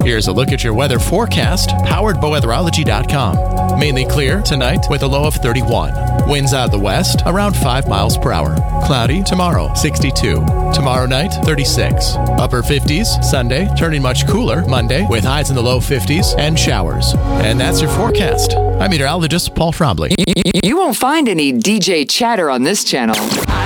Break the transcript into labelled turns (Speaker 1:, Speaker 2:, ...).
Speaker 1: Here's a look at your weather forecast, powered by weatherology.com. Mainly clear tonight with a low of 31. Winds out of the west around 5 miles per hour. Cloudy tomorrow, 62. Tomorrow night, 36. Upper 50s Sunday, turning much cooler Monday with highs in the low 50s and showers. And that's your forecast. I'm meteorologist Paul Trombley.
Speaker 2: You won't find any DJ chatter on this channel.